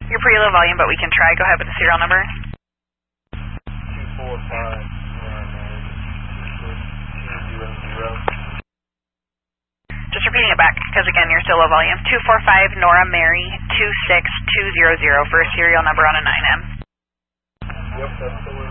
You're pretty low volume, but we can try. Go ahead with the serial number. 245 Just repeating it back, because again, you're still low volume. 245 Nora Mary 26200 for a serial number on a 9M. Yep, that's the one.